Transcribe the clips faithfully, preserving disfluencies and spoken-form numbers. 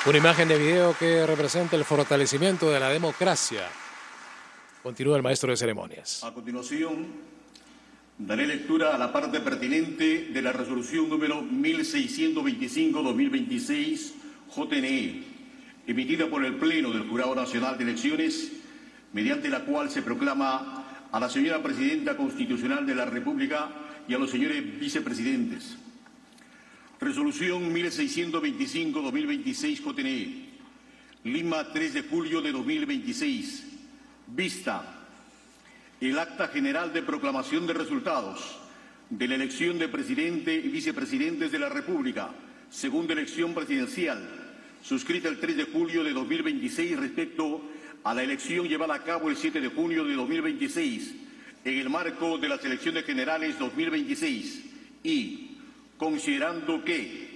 Una imagen de video que representa el fortalecimiento de la democracia. Continúa el maestro de ceremonias. A continuación, daré lectura a la parte pertinente de la resolución número mil seiscientos veinticinco guión dos mil veintiséis J N E, emitida por el Pleno del Jurado Nacional de Elecciones, mediante la cual se proclama a la señora Presidenta Constitucional de la República y a los señores vicepresidentes. Resolución mil seiscientos veinticinco guión dos mil veintiséis J N E, Lima, tres de julio de dos mil veintiséis. Vista el acta general de proclamación de resultados de la elección de presidente y vicepresidentes de la República, segunda elección presidencial, suscrita el tres de julio de dos mil veintiséis respecto a la elección llevada a cabo el siete de junio de dos mil veintiséis en el marco de las elecciones generales dos mil veintiséis y, considerando que,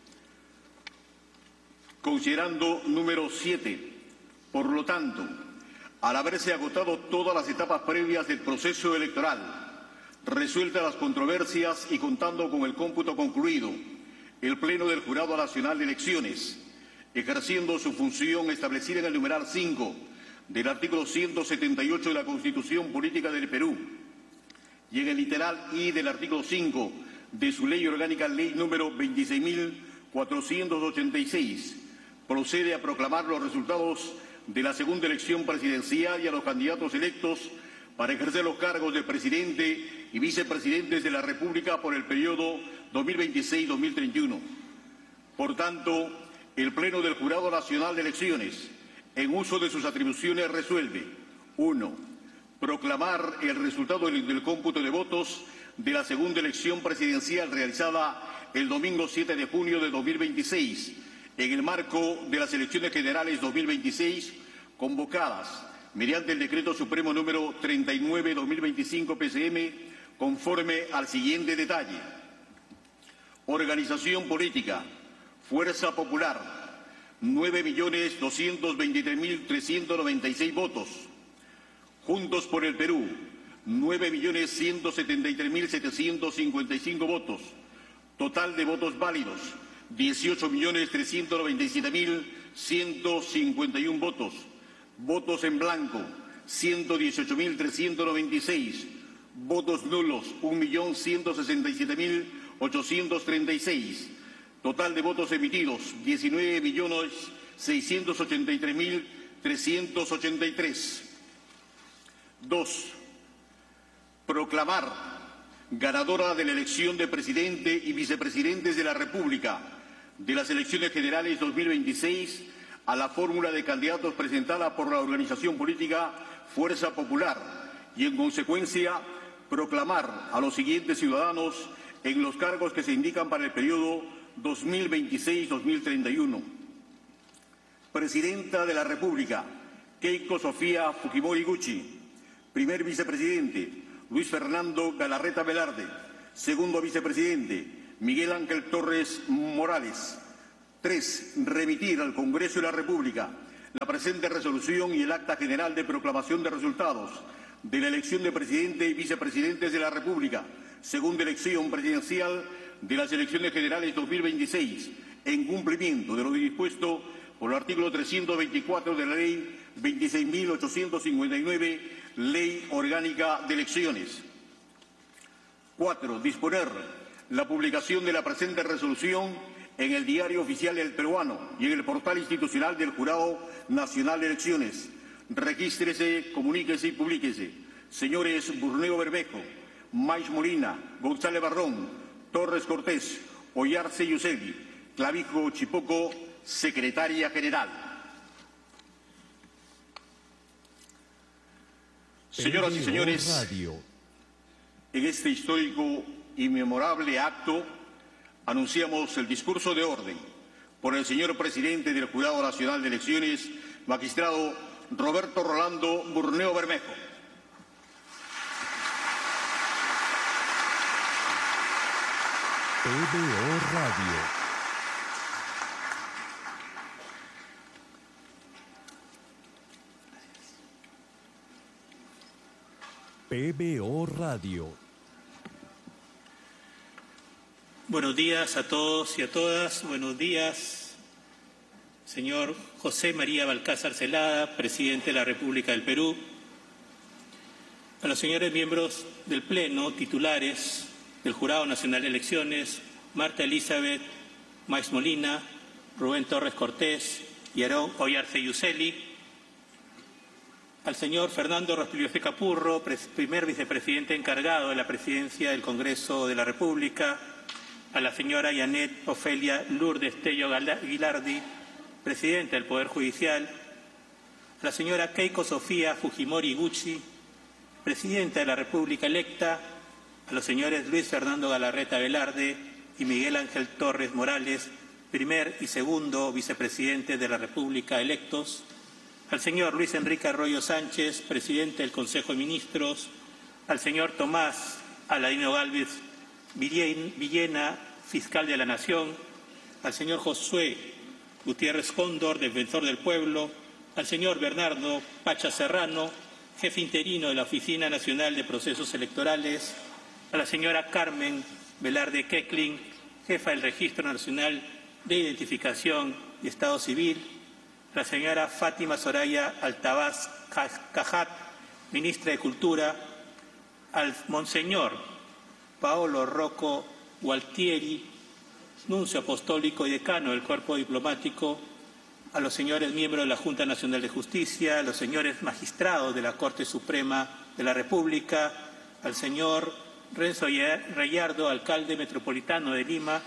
considerando número siete, por lo tanto, al haberse agotado todas las etapas previas del proceso electoral, resueltas las controversias y contando con el cómputo concluido, el Pleno del Jurado Nacional de Elecciones, ejerciendo su función establecida en el numeral cinco del artículo ciento setenta y ocho de la Constitución Política del Perú y en el literal I del artículo cinco de su Ley Orgánica, Ley número veintiséis mil cuatrocientos ochenta y seis, procede a proclamar los resultados de la segunda elección presidencial y a los candidatos electos para ejercer los cargos de presidente y vicepresidentes de la República por el periodo dos mil veintiséis a dos mil treinta y uno. Por tanto, el Pleno del Jurado Nacional de Elecciones, en uso de sus atribuciones, resuelve: uno. Proclamar el resultado del, del cómputo de votos de la segunda elección presidencial realizada el domingo siete de junio de dos mil veintiséis, en el marco de las elecciones generales dos mil veintiséis, convocadas mediante el Decreto Supremo número treinta y nueve guión dos mil veinticinco P C M, conforme al siguiente detalle. Organización política, Fuerza Popular, nueve millones doscientos veintitrés mil trescientos noventa y seis votos. Juntos por el Perú, nueve millones ciento setenta y tres mil setecientos cincuenta y cinco votos. Total de votos válidos, dieciocho millones trescientos noventa y siete mil ciento cincuenta y uno votos. Votos en blanco, ciento dieciocho mil trescientos noventa y seis. Votos nulos, un millón ciento sesenta y siete mil ochocientos treinta y seis. Total de votos emitidos, diecinueve millones seiscientos ochenta y tres mil trescientos ochenta y tres. Dos. Proclamar ganadora de la elección de presidente y vicepresidentes de la República de las elecciones generales dos mil veintiséis a la fórmula de candidatos presentada por la organización política Fuerza Popular y, en consecuencia, proclamar a los siguientes ciudadanos en los cargos que se indican para el periodo dos mil veintiséis a dos mil treinta y uno. Presidenta de la República, Keiko Sofía Fujimori Gucci. Primer vicepresidente, Luis Fernando Galarreta Velarde. Segundo vicepresidente, Miguel Ángel Torres Morales. Tres. Remitir al Congreso de la República la presente resolución y el acta general de proclamación de resultados de la elección de presidente y vicepresidentes de la República, segunda elección presidencial de las elecciones generales dos mil veintiséis, en cumplimiento de lo dispuesto por el artículo trescientos veinticuatro de la Ley veintiséis mil ochocientos cincuenta y nueve, Ley Orgánica de Elecciones. Cuatro. Disponer la publicación de la presente resolución en el Diario Oficial del Peruano y en el portal institucional del Jurado Nacional de Elecciones. Regístrese, comuníquese y publíquese. Señores Burneo Bermejo, Mais Molina, González Barrón, Torres Cortés, Oyarce Yusegui, Clavijo Chipoco, Secretaria General. Señoras y señores, en este histórico y memorable acto anunciamos el discurso de orden por el señor presidente del Jurado Nacional de Elecciones, magistrado Roberto Rolando Burneo Bermejo. P B O Radio. P B O Radio. Buenos días a todos y a todas. Buenos días señor José María Balcázar Celada, presidente de la República del Perú, a los señores miembros del Pleno, titulares del Jurado Nacional de Elecciones, Marta Elizabeth Maix Molina, Rubén Torres Cortés y Aarón Oyarce Yuseli, al señor Fernando Rospigliosi Capurro, primer vicepresidente encargado de la Presidencia del Congreso de la República, a la señora Yanet Ofelia Lourdes Tello Aguilardi, presidenta del Poder Judicial, a la señora Keiko Sofía Fujimori Iguchi, presidenta de la República electa, a los señores Luis Fernando Galarreta Velarde y Miguel Ángel Torres Morales, primer y segundo vicepresidente de la República electos, al señor Luis Enrique Arroyo Sánchez, presidente del Consejo de Ministros, al señor Tomás Aladino Gálvez Villena, fiscal de la Nación, al señor Josué Gutiérrez Cóndor, defensor del pueblo, al señor Bernardo Pacha Serrano, jefe interino de la Oficina Nacional de Procesos Electorales, a la señora Carmen Velarde Keckling, jefa del Registro Nacional de Identificación y Estado Civil, a la señora Fátima Soraya Altabás Cajat, ministra de Cultura, al monseñor Paolo Rocco Gualtieri, nuncio apostólico y decano del Cuerpo Diplomático, a los señores miembros de la Junta Nacional de Justicia, a los señores magistrados de la Corte Suprema de la República, al señor Renzo Reyardo, alcalde metropolitano de Lima,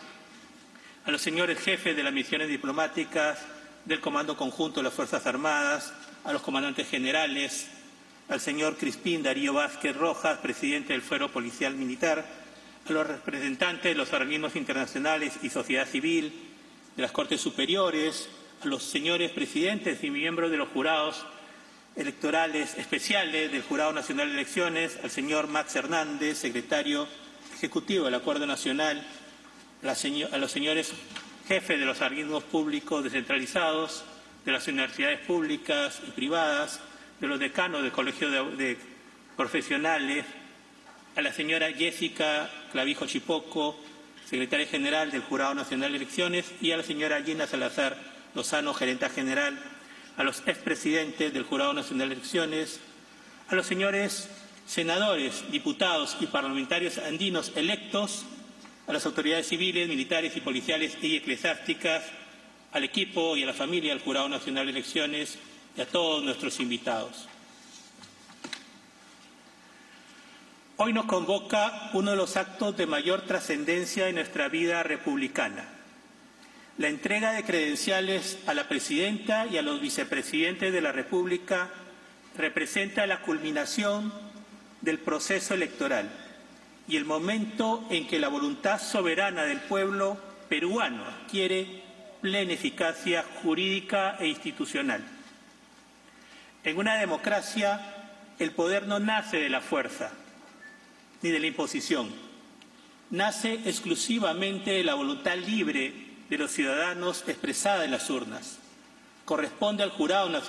a los señores jefes de las misiones diplomáticas del Comando Conjunto de las Fuerzas Armadas, a los comandantes generales, al señor Crispín Darío Vázquez Rojas, presidente del Fuero Policial Militar, a los representantes de los organismos internacionales y sociedad civil, de las Cortes Superiores, a los señores presidentes y miembros de los jurados electorales especiales del Jurado Nacional de Elecciones, al señor Max Hernández, secretario ejecutivo del Acuerdo Nacional, a, la señor, a los señores jefes de los organismos públicos descentralizados, de las universidades públicas y privadas, de los decanos del Colegio de, de Profesionales, a la señora Jessica Clavijo Chipoco, secretaria general del Jurado Nacional de Elecciones, y a la señora Gina Salazar Lozano, gerenta general, a los expresidentes del Jurado Nacional de Elecciones, a los señores senadores, diputados y parlamentarios andinos electos, a las autoridades civiles, militares y policiales y eclesiásticas, al equipo y a la familia del Jurado Nacional de Elecciones y a todos nuestros invitados. Hoy nos convoca uno de los actos de mayor trascendencia en nuestra vida republicana: la entrega de credenciales a la presidenta y a los vicepresidentes de la República representa la culminación del proceso electoral y el momento en que la voluntad soberana del pueblo peruano adquiere plena eficacia jurídica e institucional. En una democracia, el poder no nace de la fuerza ni de la imposición, nace exclusivamente de la voluntad libre de los ciudadanos expresada en las urnas. Corresponde al Jurado Nacional